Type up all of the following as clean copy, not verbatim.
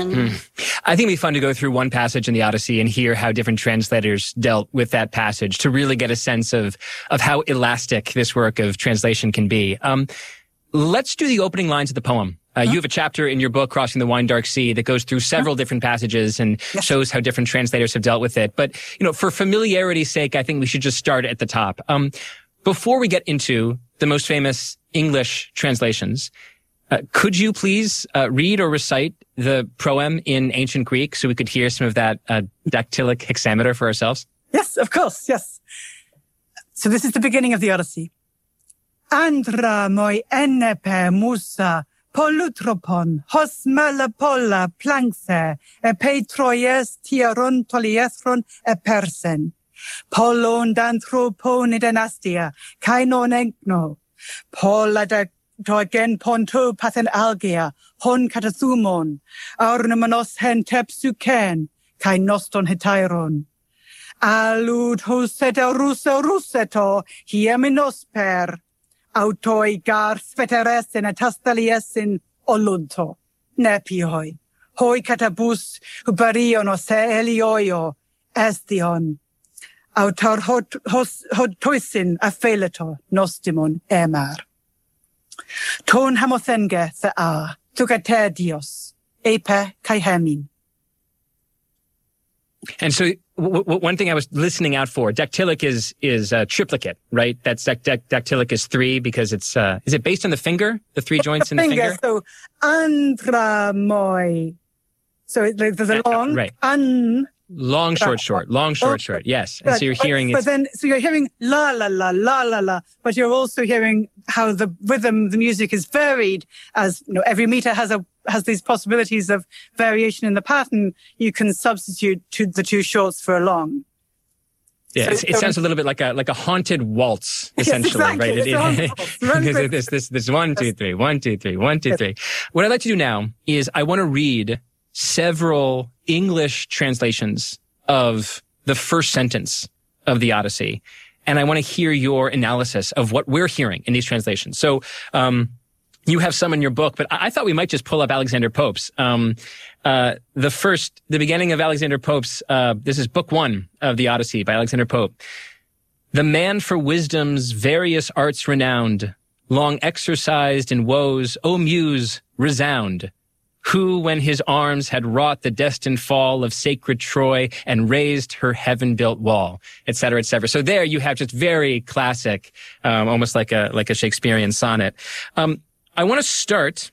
again. I think it'd be fun to go through one passage in the Odyssey and hear how different translators dealt with that passage to really get a sense of how elastic this work of translation can be. Let's do the opening lines of the poem. You have a chapter in your book, Crossing the Wine Dark Sea, that goes through several different passages and shows how different translators have dealt with it. But, for familiarity's sake, I think we should just start at the top. Before we get into the most famous English translations, could you please read or recite the proem in ancient Greek so we could hear some of that dactylic hexameter for ourselves? Yes, of course, yes. So this is the beginning of the Odyssey. Andra moi enepe musa polutropon hos malapola plankse petroies tiaron toliethron persen. Polon danthropon dynastia kainon egno. Pola da Togen ponto pathen algia, hon katathumon, aurnumanos hen tepsuken, kai noston hetairon. Alud hoseta ruseto, hieminos per, autoi gar sveteresin atastaliasin olunto, nepioi, hoi katabus hubariono se elioio, estion, autor hod toisin apheleto nostimon emar. Ton hamothenge the a, tugater dios, epe kai hemin. And so one thing I was listening out for, dactylic is triplicate, right? That's dactylic is 3 because it's, is it based on the finger? The 3 joints in the finger? So, andra moi. So there's a long, right. Long, short. Yes. And so you're hearing so you're hearing la, la, la, la, la, la, but you're also hearing how the rhythm, the music is varied as, every meter has these possibilities of variation in the pattern. You can substitute the 2 shorts for a long. Yeah, so, it sounds a little bit like a haunted waltz, essentially, yes, exactly. Right? This 1, 2, 3, 1, 2, 3, 1, 2, 3. What I'd like to do now is I want to read several English translations of the first sentence of the Odyssey. And I want to hear your analysis of what we're hearing in these translations. So, you have some in your book, but I thought we might just pull up Alexander Pope's. The beginning of Alexander Pope's, this is book 1 of the Odyssey by Alexander Pope. The man for wisdom's various arts renowned, long exercised in woes, O muse, resound. Who, when his arms had wrought the destined fall of sacred Troy and raised her heaven-built wall, et cetera, et cetera. So there you have just very classic, almost like a Shakespearean sonnet. I want to start.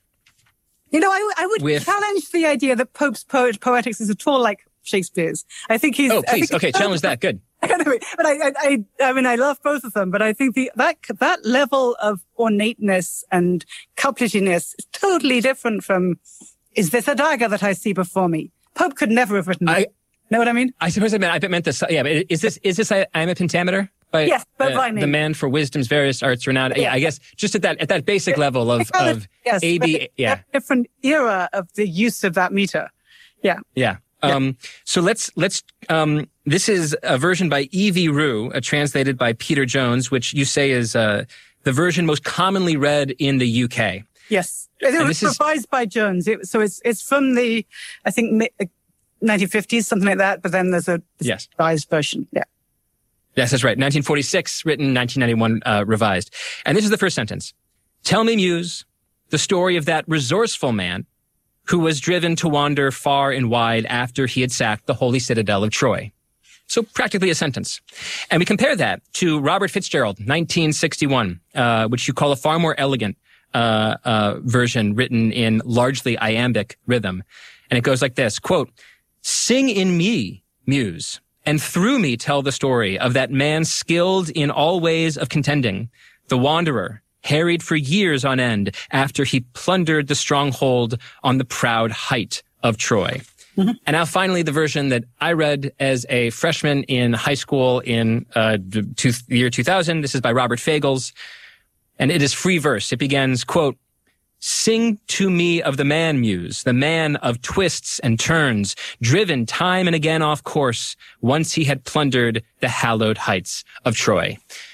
I would challenge the idea that Pope's poetics is at all like Shakespeare's. I think he's. Oh, please. Okay, challenge that. Good. But I love both of them, but I think that level of ornateness and coupletiness is totally different from, is this a dagger that I see before me? Pope could never have written that. Know what I mean? I suppose I meant this. Yeah, but is this I'm a pentameter? Yes, but by me. The man for wisdom's various arts renowned. Yeah, I guess just at that basic level of AB. Yeah. Different era of the use of that meter. Yeah. Yeah. So let's this is a version by E.V. Rue, translated by Peter Jones, which you say is, the version most commonly read in the UK. Yes. It was revised by Jones. It's from the, I think, 1950s, something like that, but then there's a revised version. Yeah. Yes, that's right. 1946, written, 1991, revised. And this is the first sentence. Tell me, Muse, the story of that resourceful man who was driven to wander far and wide after he had sacked the holy citadel of Troy. So practically a sentence. And we compare that to Robert Fitzgerald, 1961, which you call a far more elegant version written in largely iambic rhythm. And it goes like this, quote, sing in me, Muse, and through me tell the story of that man skilled in all ways of contending, the wanderer, harried for years on end after he plundered the stronghold on the proud height of Troy. Mm-hmm. And now finally the version that I read as a freshman in high school in the year 2000. This is by Robert Fagles, and it is free verse. It begins, quote, sing to me of the man, Muse, the man of twists and turns, driven time and again off course, once he had plundered the hallowed heights of Troy.